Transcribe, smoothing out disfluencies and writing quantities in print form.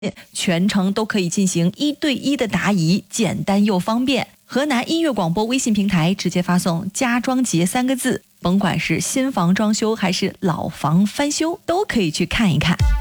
全程都可以进行1对1的答疑，简单又方便。河南音乐广播微信平台直接发送“家装节”3个字，甭管是新房装修还是老房翻修，都可以去看一看。